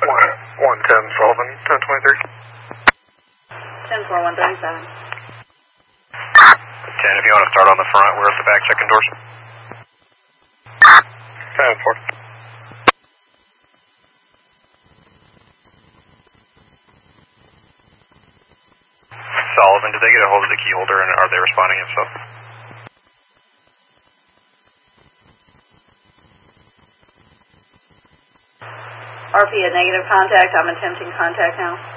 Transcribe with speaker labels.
Speaker 1: 110 Sullivan, 1023.
Speaker 2: 10-4, 137.
Speaker 3: 10, if you want to start on the front, we're at the back second doors.
Speaker 1: 10-4.
Speaker 3: Sullivan, did they get a hold of the key holder and are they responding if so?
Speaker 2: RP at negative contact. I'm attempting contact now.